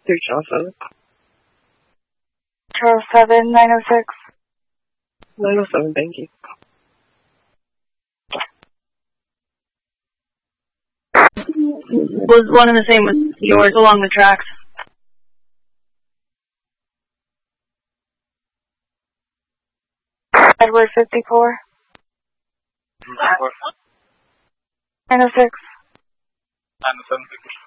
3 Johnson. Charles 7, 906. 907, thank you. Was one and the same with yours along the tracks? Edward 54. 906. 907.